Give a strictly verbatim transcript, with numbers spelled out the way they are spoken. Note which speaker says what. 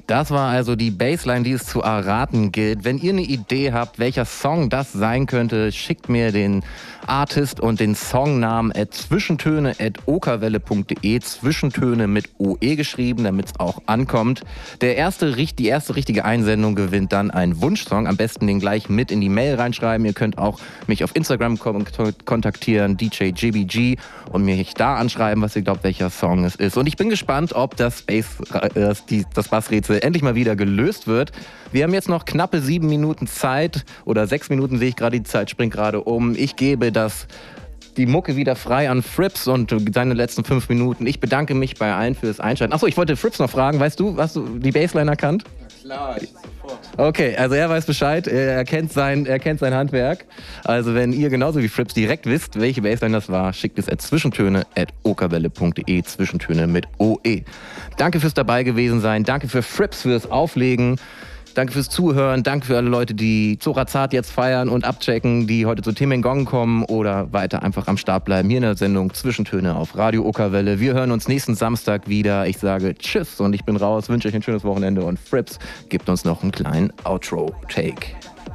Speaker 1: Das war also die Bassline, die es zu erraten gilt. Wenn ihr eine Idee habt, welcher Song das sein könnte, schickt mir den Artist und den Songnamen at zwischentöne at okerwelle punkt de, Zwischentöne mit O E geschrieben, damit es auch ankommt. Der erste, die erste richtige Einsendung gewinnt dann einen Wunschsong. Am besten den gleich mit in die Mail reinschreiben. Ihr könnt auch mich auf Instagram kontaktieren, D J J B G, und mich da anschreiben, was ihr glaubt, welcher Song es ist. Und ich bin gespannt, ob das, Bass, äh, das Bassrätsel endlich mal wieder gelöst wird. Wir haben jetzt noch knappe sieben Minuten Zeit, oder sechs Minuten sehe ich gerade, die Zeit springt gerade um. Ich gebe das, die Mucke wieder frei an Frips und seine letzten fünf Minuten. Ich bedanke mich bei allen fürs Einschalten. Achso, ich wollte Frips noch fragen, weißt du, hast du die Bassline erkannt?
Speaker 2: Ja klar, ich sofort.
Speaker 1: Okay, also er weiß Bescheid, er kennt sein, er kennt sein Handwerk. Also wenn ihr genauso wie Frips direkt wisst, welche Bassline das war, schickt es at zwischentöne at okerwelle punkt de, Zwischentöne mit O E. Danke fürs dabei gewesen sein, danke für Frips fürs Auflegen. Danke fürs Zuhören, danke für alle Leute, die Zorazat jetzt feiern und abchecken, die heute zu Temengong kommen oder weiter einfach am Start bleiben. Hier in der Sendung Zwischentöne auf Radio Okerwelle. Wir hören uns nächsten Samstag wieder. Ich sage Tschüss und ich bin raus, wünsche euch ein schönes Wochenende und Frips gibt uns noch einen kleinen Outro-Take.